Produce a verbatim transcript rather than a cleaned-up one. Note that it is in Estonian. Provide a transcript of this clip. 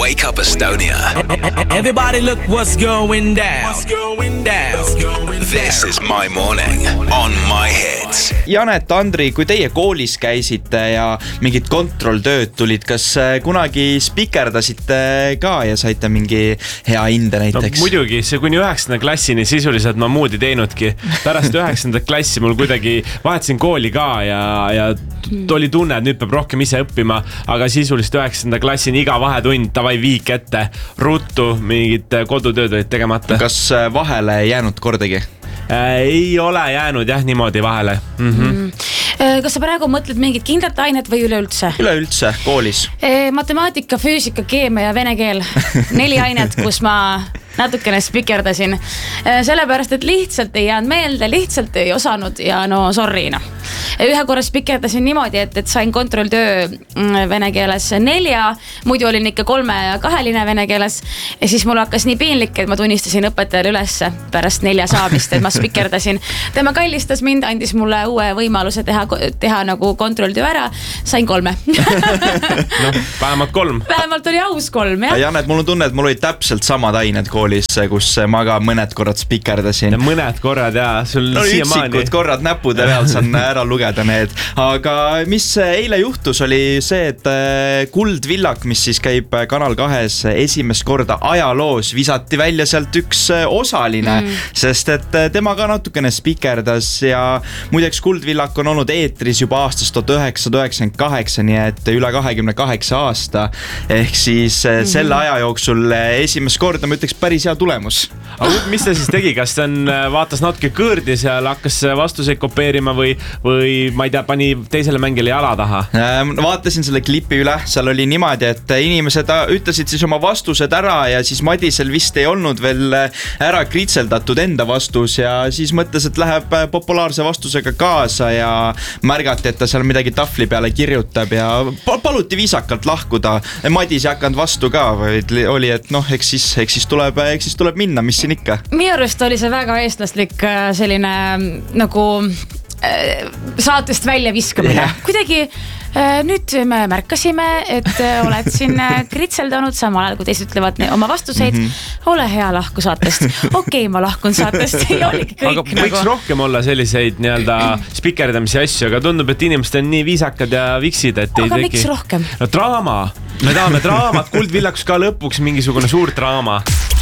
Wake Up Estonia. Everybody look what's going down. What's going down. This is my morning on my hits. Janet, Andri, kui teie koolis käisite ja mingid kontrolltööd tulid, kas kunagi spikerdasite ka ja saite mingi hea hinde näiteks? No, muidugi, see kuni üheksanda klassini sisuliselt ma muud ei teinudki. Pärast üheksanda klassi mul kuidagi vahetasin kooli ka ja, ja oli tunne, et nüüd peab rohkem ise õppima, aga sisuliselt üheksanda klassini iga vahetund, tavai viik ette, ruttu, mingid kodutööd olid tegemata. Kas vahele ei jäänud kordagi? Äh, ei ole jäänud jah niimoodi vahele. Mm-hmm. Mm. Kas sa praegu mõtled mingit kindlat ainet või üleüldse? Üleüldse, koolis. Matemaatika, füüsika, keemia ja vene keel. Neli ainet, kus ma natukene spikerdasin. Sellepärast, et lihtsalt ei jäänud meelde, lihtsalt ei osanud ja no sorry no. Ühe korra spikerdasin niimoodi, et, et sain kontrolltöö vene keeles nelja, muidu olin ikka kolme ja kaheline vene keeles ja siis mul hakkas nii piinlik, et ma tunnistasin õpetajale ülesse pärast nelja saamist, et ma spikerdasin. Tema kallistas mind, andis mulle uue võimaluse teha, teha nagu kontrolltöö ära, sain kolme. No, vähemalt kolm. Vähemalt oli aus kolm, jah. Janet, mul on tunne, et mul oli täpselt samad ained koolis, kus ma ka mõned korrad spikerdasin. Ja mõned korrad, jaa. Sul no, üksikud korrad näpude pealt saan ära lugeda need. Aga mis eile juhtus oli see, et Kuldvillak, mis siis käib Kanal kahes esimest korda ajaloos, visati välja sealt üks osaline, mm. sest et tema ka natukene spikerdas ja muideks Kuldvillak on olnud eetris juba aastast tuhat üheksasada üheksakümmend kaheksa, nii et üle kahekümne kaheksa aasta. Ehk siis mm. selle aja jooksul esimest korda ma ütleks päris hea tulemus. Aga mis ta siis tegi? Kas ta on, vaatas natuke kõõrdis ja hakkas vastuseid kopeerima või, või ma ei tea, pani teisele mängile jala taha? Vaatasin selle klipi üle, seal oli niimoodi, et inimesed ütlesid siis oma vastused ära ja siis Madisel vist ei olnud veel ära kritseldatud enda vastus ja siis mõtles, et läheb populaarse vastusega kaasa ja märgati, et ta seal midagi tafli peale kirjutab ja paluti viisakalt lahkuda. Madis ei hakanud vastu ka, vaid oli, et noh, eks siis, eks siis tuleb, eks siis tuleb minna, mis siin ikka. Minu arust oli see väga eestlaslik selline nagu saatest välja viskamine. Yeah. Kuidagi nüüd me märkasime, et oled siin kritseldanud samal ajal, kui teised ütlevad oma vastuseid. Mm-hmm. Ole hea, lahku saatest. Okei, okay, ma lahkun saatest. Aga võiks nagu rohkem olla selliseid nii-öelda spikerdamise asju, aga tundub, et inimesed on nii viisakad ja viksid, et ei aga teki. Miks rohkem? No draama. Me tahame draamat, Kuldvillakus ka lõpuks mingisugune suur draama.